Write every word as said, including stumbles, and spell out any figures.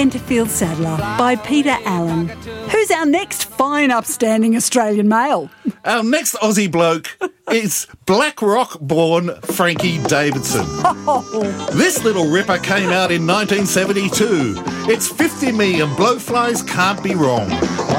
Enterfield Saddler by Peter Allen. Who's our next fine, upstanding Australian male? Our next Aussie bloke is Black Rock-born Frankie Davidson. This little ripper came out in nineteen seventy-two. It's fifty me and blowflies can't be wrong.